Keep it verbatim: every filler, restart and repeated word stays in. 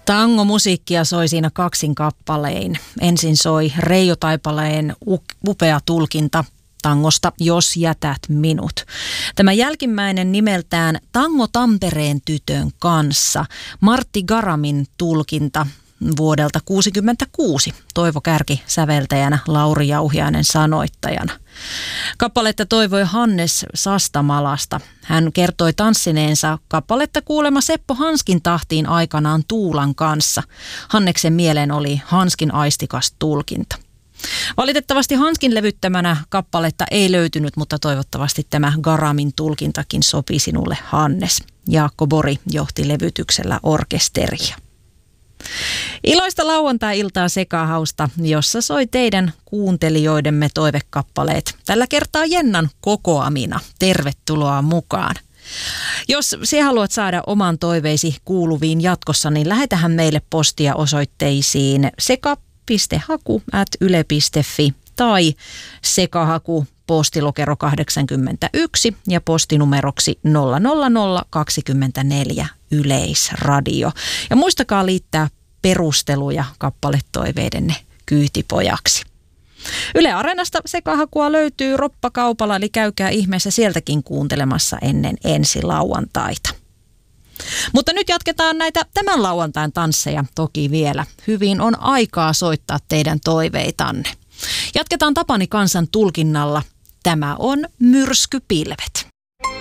Tangomusiikkia soi siinä kaksin kappalein. Ensin soi Reijo Taipaleen upea tulkinta tangosta Jos jätät minut. Tämä jälkimmäinen nimeltään Tango Tampereen tytön kanssa. Martti Garamin tulkinta vuodelta kuusikymmentäkuusi. Toivo Kärki säveltäjänä, Lauri Jauhiainen sanoittajana. Kappaletta toivoi Hannes Sastamalasta. Hän kertoi tanssineensa kappaletta kuulema Seppo Hanskin tahtiin aikanaan Tuulan kanssa. Hanneksen mieleen oli Hanskin aistikas tulkinta. Valitettavasti Hanskin levyttämänä kappaletta ei löytynyt, mutta toivottavasti tämä Garamin tulkintakin sopii sinulle, Hannes. Jaakko Bori johti levytyksellä orkesteria. Iloista lauantai-iltaa Sekahausta, jossa soi teidän kuuntelijoidemme toivekappaleet. Tällä kertaa Jennan kokoamina. Tervetuloa mukaan. Jos sinä haluat saada oman toiveisi kuuluviin jatkossa, niin lähetähän meille postia osoitteisiin seka piste haku ät yle piste fi tai sekahaku postilokero kahdeksankymmentäyksi ja postinumeroksi nolla nolla nolla kaksikymmentäneljä Yleisradio. Ja muistakaa liittää perusteluja kappaletoiveidenne kyytipojaksi. Yle Areenasta Sekahakua löytyy roppakaupalla, eli käykää ihmeessä sieltäkin kuuntelemassa ennen ensi lauantaita. Mutta nyt jatketaan näitä tämän lauantain tansseja toki vielä. Hyvin on aikaa soittaa teidän toiveitanne. Jatketaan Tapani Kansan tulkinnalla. Tämä on Myrskypilvet.